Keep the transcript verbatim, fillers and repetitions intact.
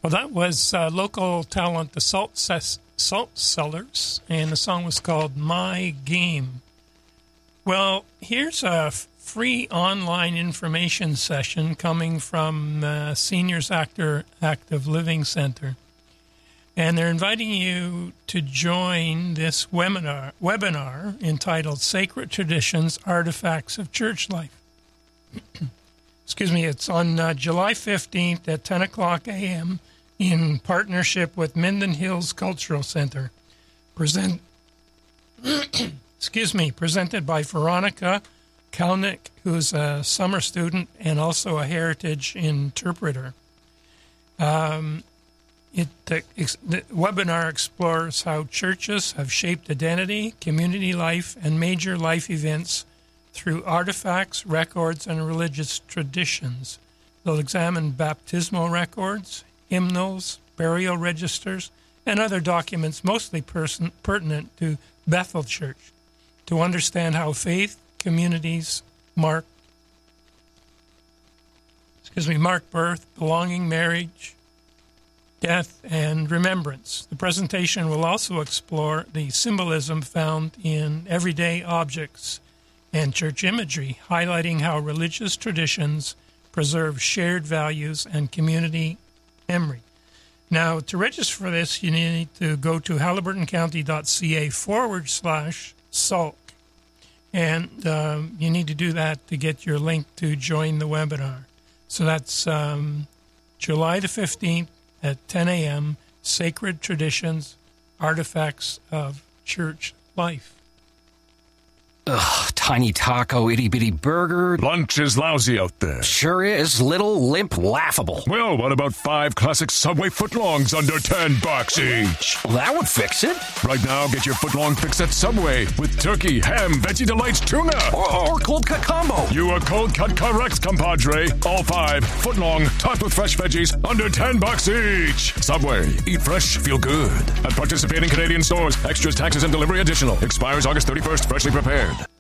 Well, that was uh, local talent, the Salt, Ses- Salt Cellars, and the song was called My Game. Well, here's a f- free online information session coming from the Seniors Actor Active Living Center. And they're inviting you to join this webinar, webinar entitled Sacred Traditions, Artifacts of Church Life. Excuse me, it's on uh, July fifteenth at ten o'clock a.m. in partnership with Minden Hills Cultural Center. Present, excuse me, presented by Veronica Kalnick, who's a summer student and also a heritage interpreter. Um, it the, the webinar explores how churches have shaped identity, community life, and major life events through artifacts, records, and religious traditions. They'll examine baptismal records, hymnals, burial registers, and other documents mostly person, pertinent to Bethel Church to understand how faith communities mark, excuse me, mark birth, belonging, marriage, death, and remembrance. The presentation will also explore the symbolism found in everyday objects and church imagery, highlighting how religious traditions preserve shared values and community memory. Now, to register for this, you need to go to halliburtoncounty.ca forward slash SALK. And um, you need to do that to get your link to join the webinar. So that's um, July the fifteenth at ten a.m., Sacred Traditions, Artifacts of Church Life. Ugh, tiny taco, itty-bitty burger. Lunch is lousy out there. Sure is. Little, limp, laughable. Well, what about five classic Subway footlongs under ten bucks each? Well, that would fix it. Right now, get your footlong fix at Subway with turkey, ham, veggie delights, tuna. Or, or cold cut combo. You are cold cut correct, compadre. All five footlong, topped with fresh veggies, under ten bucks each. Subway. Eat fresh, feel good. At participating Canadian stores. Extras, taxes, and delivery additional. Expires August thirty-first. Freshly prepared.